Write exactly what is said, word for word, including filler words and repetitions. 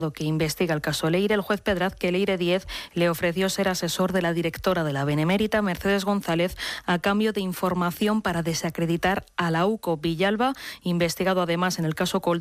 que investiga el caso Leire, el juez Pedraz que Leire Díez le ofreció ser asesor de la directora de la Benemérita, Mercedes González, a cambio de información para desacreditar a la U C O. Villalba, investigado además en el caso Coldo,